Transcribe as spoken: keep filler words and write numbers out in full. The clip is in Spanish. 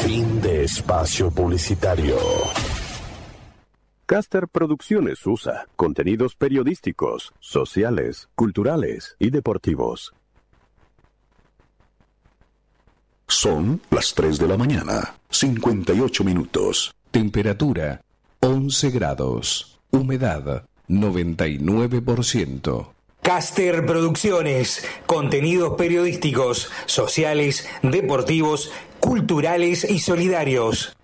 Fin de espacio publicitario. Caster Producciones U S A. Contenidos periodísticos, sociales, culturales y deportivos. Son las tres de la mañana, cincuenta y ocho minutos. Temperatura once grados. Humedad noventa y nueve por ciento. Caster Producciones, contenidos periodísticos, sociales, deportivos, culturales y solidarios.